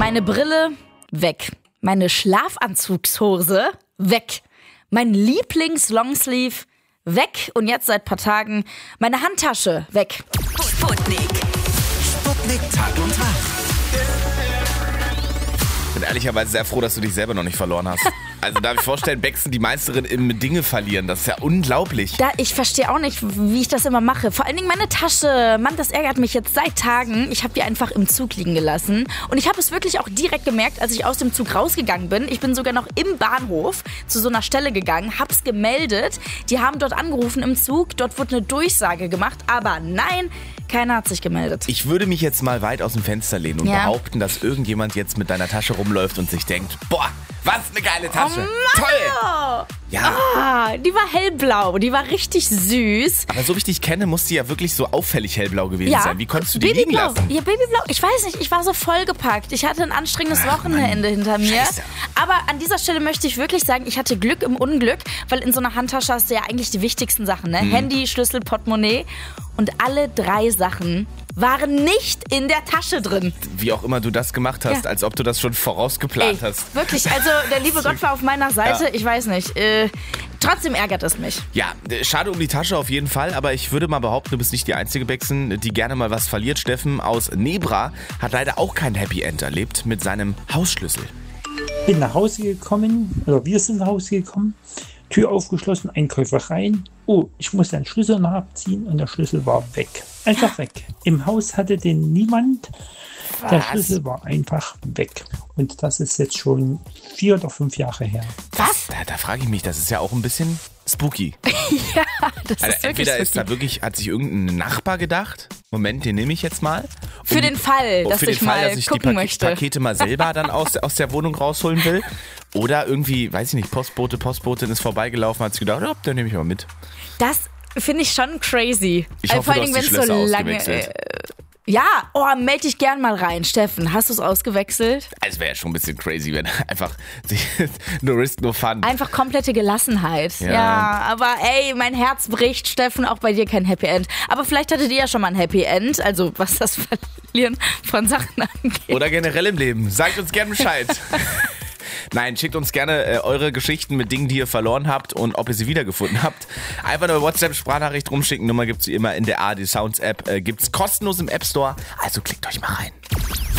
Meine Brille, weg. Meine Schlafanzugshose, weg. Mein Lieblings-Longsleeve, weg. Und jetzt seit ein paar Tagen meine Handtasche, weg. Sputnik Tag und Tag. Ich bin ehrlicherweise sehr froh, dass du dich selber noch nicht verloren hast. Also darf ich vorstellen, Bexen die Meisterin im Dinge verlieren. Das ist ja unglaublich. Ich verstehe auch nicht, wie ich das immer mache. Vor allen Dingen meine Tasche. Mann, das ärgert mich jetzt seit Tagen. Ich habe die einfach im Zug liegen gelassen. Und ich habe es wirklich auch direkt gemerkt, als ich aus dem Zug rausgegangen bin. Ich bin sogar noch im Bahnhof zu so einer Stelle gegangen, hab's gemeldet. Die haben dort angerufen im Zug. Dort wurde eine Durchsage gemacht. Aber nein, keiner hat sich gemeldet. Ich würde mich jetzt mal weit aus dem Fenster lehnen und behaupten, dass irgendjemand jetzt mit deiner Tasche rumläuft und sich denkt, boah, was eine geile Tasche. Oh Mann. Toll. Ja. Die war hellblau, die war richtig süß. Aber so wie ich dich kenne, muss die ja wirklich so auffällig hellblau gewesen sein. Wie konntest du die liegen Babyblau. lassen? Ja, Babyblau. Ich weiß nicht, ich war so vollgepackt. Ich hatte ein anstrengendes Wochenende hinter mir. Scheiße. Aber an dieser Stelle möchte ich wirklich sagen, ich hatte Glück im Unglück, weil in so einer Handtasche hast du ja eigentlich die wichtigsten Sachen, ne? Handy, Schlüssel, Portemonnaie. Und alle 3 Sachen waren nicht in der Tasche drin. Wie auch immer du das gemacht hast, als ob du das schon vorausgeplant hast. Wirklich, also der liebe Gott war auf meiner Seite, ich weiß nicht. Trotzdem ärgert es mich. Ja, schade um die Tasche auf jeden Fall, aber ich würde mal behaupten, du bist nicht die einzige Bexen, die gerne mal was verliert. Steffen aus Nebra hat leider auch kein Happy End erlebt mit seinem Hausschlüssel. Bin nach Hause gekommen, oder wir sind nach Hause gekommen, Tür aufgeschlossen, Einkäufer rein. Oh, ich muss den Schlüssel nachziehen und der Schlüssel war weg. Einfach weg. Im Haus hatte den niemand. Der Schlüssel war einfach weg. Und das ist jetzt schon 4 oder 5 Jahre her. Was? Da frage ich mich, das ist ja auch ein bisschen spooky. Ja, das Also ist wirklich entweder ist spooky. da wirklich, hat sich irgendein Nachbar gedacht, Moment, den nehme ich jetzt mal. Für den Fall, dass ich mal die gucken möchte. Pakete mal selber dann aus der Wohnung rausholen will. Oder irgendwie, weiß ich nicht, Postbotin ist vorbeigelaufen, hat sich gedacht, ja, den nehme ich mal mit. Das finde ich schon crazy. Ich hoffe, vor du allem, hast die wenn es so Schlösser lange. ausgewechselt. Ja, melde dich gern mal rein. Steffen, hast du es ausgewechselt? Also wäre ja schon ein bisschen crazy, wenn einfach no risk, no fun. Einfach komplette Gelassenheit. Ja. Ja, aber ey, mein Herz bricht, Steffen, auch bei dir kein Happy End. Aber vielleicht hattet ihr ja schon mal ein Happy End, also was das Verlieren von Sachen angeht. Oder generell im Leben. Sagt uns gerne Bescheid. Nein, schickt uns gerne eure Geschichten mit Dingen, die ihr verloren habt und ob ihr sie wiedergefunden habt. Einfach eine WhatsApp-Sprachnachricht rumschicken. Nummer gibt's wie immer in der ARD Sounds App. Gibt's kostenlos im App Store. Also klickt euch mal rein.